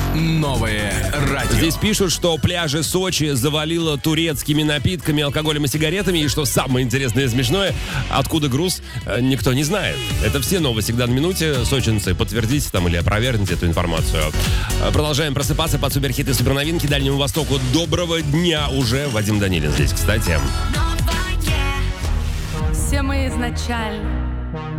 Новое радио. Здесь пишут, что пляжи Сочи завалило турецкими напитками, алкоголем и сигаретами. И что самое интересное и смешное, откуда груз, никто не знает. Это все новости всегда на минуте. Сочинцы, подтвердите там или опровергните эту информацию. Продолжаем просыпаться под суперхиты, суперновинки Дальнему Востоку. Доброго дня уже. Вадим Данилин здесь, кстати. Все мы изначально